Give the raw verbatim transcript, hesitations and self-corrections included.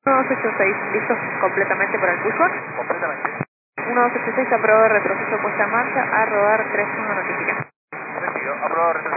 uno dos ocho seis, ¿listos completamente para el pushback? Completamente. uno dos ocho seis, aprobado retroceso puesta en marcha, a rodar tres uno notifica. Recibido. Aprobado retroceso.